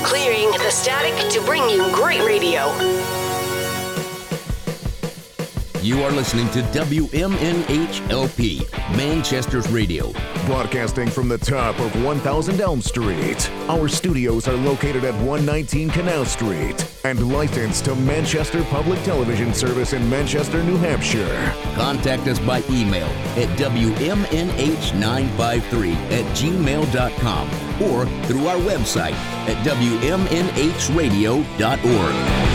clearing the static to bring you great radio. You are listening to WMNHLP, Manchester's radio. Broadcasting from the top of 1000 Elm Street. Our studios are located at 119 Canal Street and licensed to Manchester Public Television Service in Manchester, New Hampshire. Contact us by email at WMNH953@gmail.com or through our website at WMNHradio.org.